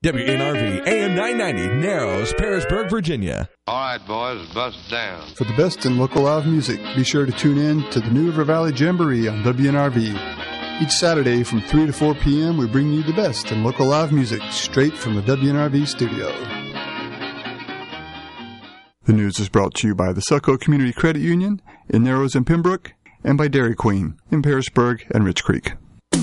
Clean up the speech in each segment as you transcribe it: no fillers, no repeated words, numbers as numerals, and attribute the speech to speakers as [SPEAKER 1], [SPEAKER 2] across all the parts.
[SPEAKER 1] WNRV AM 990, Narrows, Parisburg, Virginia.
[SPEAKER 2] All right, boys, bust down.
[SPEAKER 3] For the best in local live music, be sure to tune in to the New River Valley Jamboree on WNRV. Each Saturday from 3 to 4 p.m., we bring you the best in local live music straight from the WNRV studio. The news is brought to you by the Succo Community Credit Union in Narrows and Pembroke, and by Dairy Queen in Parisburg and Rich Creek.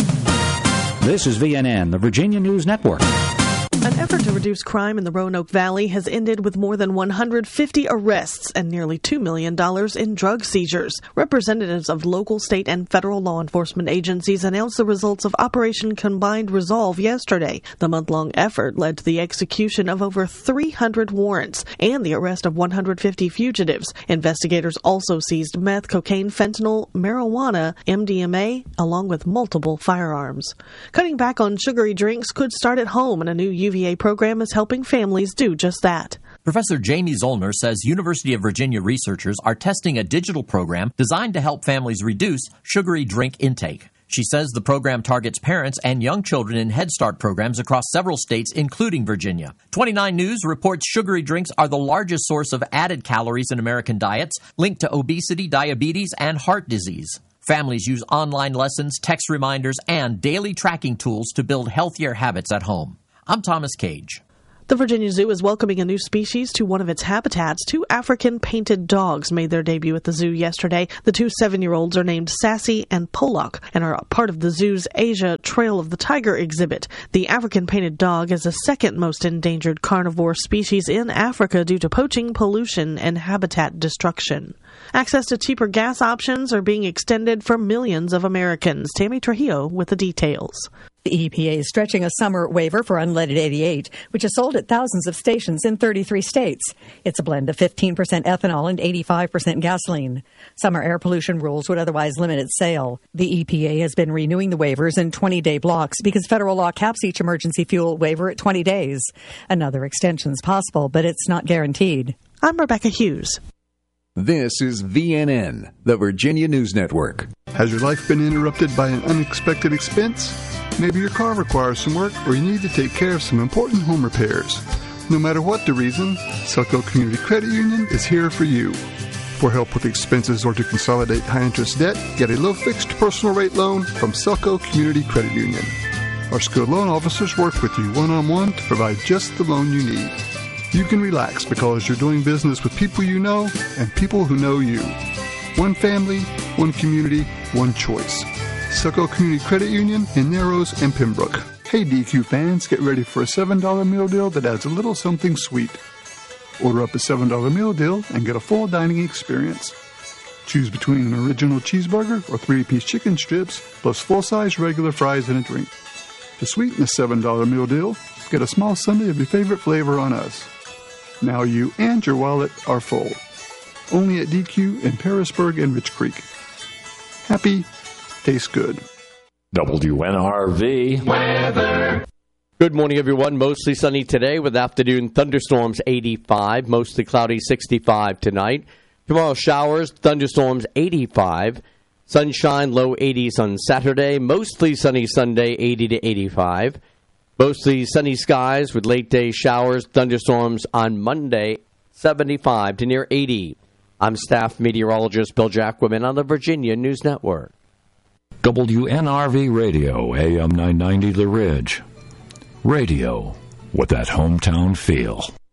[SPEAKER 4] This is VNN, the Virginia News Network.
[SPEAKER 5] An effort to reduce crime in the Roanoke Valley has ended with more than 150 arrests and nearly $2 million in drug seizures. Representatives of local, state, and federal law enforcement agencies announced the results of Operation Combined Resolve yesterday. The month-long effort led to the execution of over 300 warrants and the arrest of 150 fugitives. Investigators also seized meth, cocaine, fentanyl, marijuana, MDMA, along with multiple firearms. Cutting back on sugary drinks could start at home, and a new UVA program is helping families do just that.
[SPEAKER 6] Professor Jamie Zollner says University of Virginia researchers are testing a digital program designed to help families reduce sugary drink intake. She says the program targets parents and young children in Head Start programs across several states, including Virginia. 29 News reports sugary drinks are the largest source of added calories in American diets, linked to obesity, diabetes, and heart disease. Families use online lessons, text reminders, and daily tracking tools to build healthier habits at home. I'm Thomas Cage.
[SPEAKER 5] The Virginia Zoo is welcoming a new species to one of its habitats. 2 African painted dogs made their debut at the zoo yesterday. The 2 7-year-olds are named Sassy and Pollock and are part of the zoo's Asia Trail of the Tiger exhibit. The African painted dog is the second most endangered carnivore species in Africa due to poaching, pollution, and habitat destruction. Access to cheaper gas options are being extended for millions of Americans. Tammy Trujillo with the details.
[SPEAKER 7] The EPA is stretching a summer waiver for unleaded 88, which is sold at thousands of stations in 33 states. It's a blend of 15% ethanol and 85% gasoline. Summer air pollution rules would otherwise limit its sale. The EPA has been renewing the waivers in 20-day blocks because federal law caps each emergency fuel waiver at 20 days. Another extension is possible, but it's not guaranteed.
[SPEAKER 5] I'm Rebecca Hughes.
[SPEAKER 8] This is VNN, the Virginia News Network.
[SPEAKER 3] Has your life been interrupted by an unexpected expense? Maybe your car requires some work, or you need to take care of some important home repairs. No matter what the reason, Succo Community Credit Union is here for you. For help with expenses or to consolidate high-interest debt, get a low-fixed personal rate loan from Succo Community Credit Union. Our skilled loan officers work with you one-on-one to provide just the loan you need. You can relax because you're doing business with people you know and people who know you. One family, one community, one choice. Succo Community Credit Union in Narrows and Pembroke. Hey DQ fans, get ready for a $7 meal deal that adds a little something sweet. Order up a $7 meal deal and get a full dining experience. Choose between an original cheeseburger or 3-piece chicken strips plus full-size regular fries and a drink. To sweeten the $7 meal deal, get a small sundae of your favorite flavor on us. Now you and your wallet are full. Only at DQ in Parisburg and Rich Creek. Happy, tastes good.
[SPEAKER 9] WNRV weather. Good morning, everyone. Mostly sunny today with afternoon thunderstorms 85, mostly cloudy 65 tonight. Tomorrow showers, thunderstorms 85, sunshine low 80s on Saturday, mostly sunny Sunday 80 to 85. Mostly sunny skies with late-day showers, thunderstorms on Monday, 75 to near 80. I'm staff meteorologist Bill Jacquemin on the Virginia News Network.
[SPEAKER 10] WNRV Radio, AM 990 The Ridge. Radio with that hometown feel.